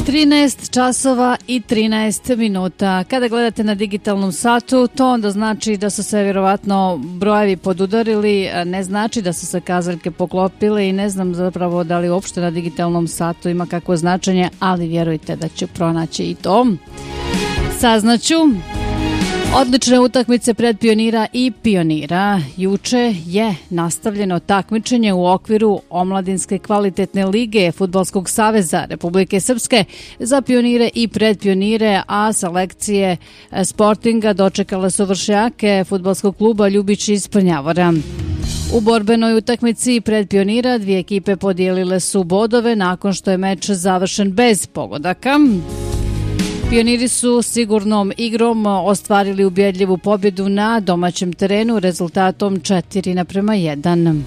13 časova i 13 minuta. Kada gledate na digitalnom satu, to onda znači da su se vjerovatno brojevi podudarili, ne znači da su se kazaljke poklopile i ne znam zapravo da li uopšte na digitalnom satu ima kakvo značenje, ali vjerujte da ću pronaći i to. Saznaću. Odlične utakmice pred Pionira i Pionira. Juče je nastavljeno takmičenje u okviru Omladinske kvalitetne lige Fudbalskog saveza Republike Srpske za Pionire i pred Pionire, a selekcije Sportinga dočekale su vršnjake Fudbalskog kluba Ljubić iz Prnjavora. U borbenoj utakmici pred Pionira dvije ekipe podijelile su bodove nakon što je meč završen bez pogodaka. Pioniri su sigurnom igrom ostvarili ubjedljivu pobjedu na domaćem terenu rezultatom 4:1.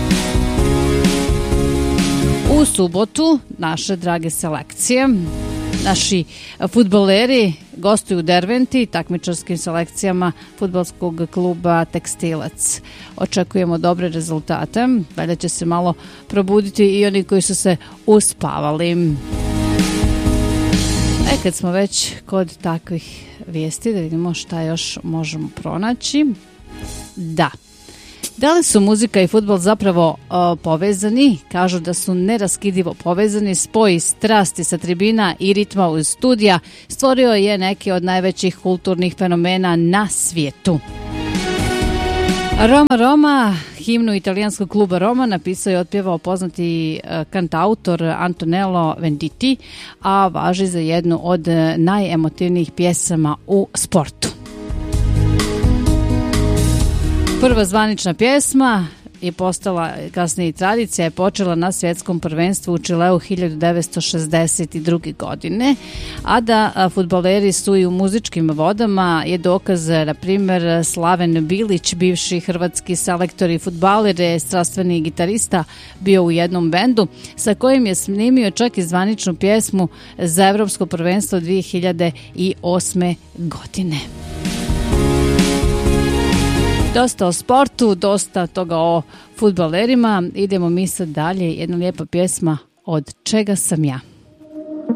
U subotu naše drage selekcije, naši fudbaleri gostuju u Derventi takmičarskim selekcijama fudbalskog kluba Tekstilac. Očekujemo dobre rezultate, valjda će se malo probuditi i oni koji su se uspavali. Kad smo već kod takvih vijesti, da vidimo šta još možemo pronaći. Da li su muzika i fudbal zapravo povezani? Kažu da su neraskidivo povezani. Spoj strasti sa tribina i ritma uz studija stvorio je neke od najvećih kulturnih fenomena na svijetu. Roma Roma, himnu italijanskog kluba Roma, napisao i otpjevao poznati kantautor Antonello Venditti, a važi za jednu od najemotivnijih pjesama u sportu. Prva zvanična pjesma je postala kasnije tradicija, je počela na svjetskom prvenstvu u Čileu 1962. godine, a da fudbaleri su i u muzičkim vodama je dokaz, na primjer, Slaven Bilić, bivši hrvatski selektor i fudbaler, je strastveni gitarista, bio u jednom bendu sa kojim je snimio čak i zvaničnu pjesmu za Evropsko prvenstvo 2008. godine. Dosta o sportu, dosta toga o fudbalerima. Idemo mi sad dalje. Jedna lijepa pjesma Od čega sam ja.